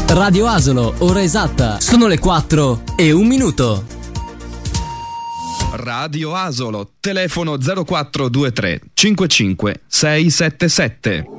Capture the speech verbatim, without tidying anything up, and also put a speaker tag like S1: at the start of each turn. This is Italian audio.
S1: Radio Asolo, ora esatta, sono le quattro e un minuto.
S2: Radio Asolo, telefono zero quattro due tre cinque cinque sei sette sette.